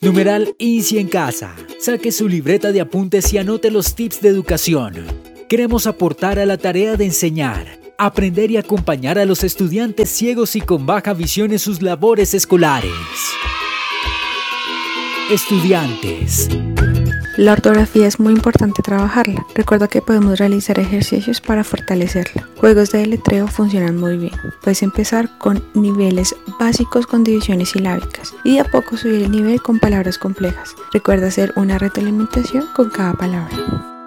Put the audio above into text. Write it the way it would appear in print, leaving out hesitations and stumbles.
Numeral Easy en casa. Saque su libreta de apuntes y anote los tips de educación. Queremos aportar a la tarea de enseñar, aprender y acompañar a los estudiantes ciegos y con baja visión en sus labores escolares. Estudiantes. La ortografía es muy importante trabajarla. Recuerda que podemos realizar ejercicios para fortalecerla. Juegos de deletreo funcionan muy bien. Puedes empezar con niveles básicos con divisiones silábicas y de a poco subir el nivel con palabras complejas. Recuerda hacer una retroalimentación con cada palabra.